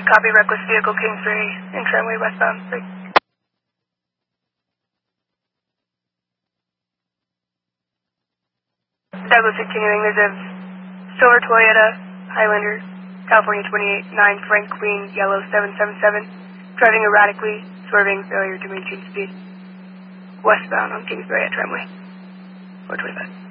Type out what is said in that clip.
Copy, reckless vehicle, Kingsbury, in Tramway westbound. Douglas continuing, there's a silver Toyota Highlander, California 28, 9 Frank Queen, yellow 777, driving erratically, swerving, failure to maintain speed, westbound on Kingsbury at Tramway, 425.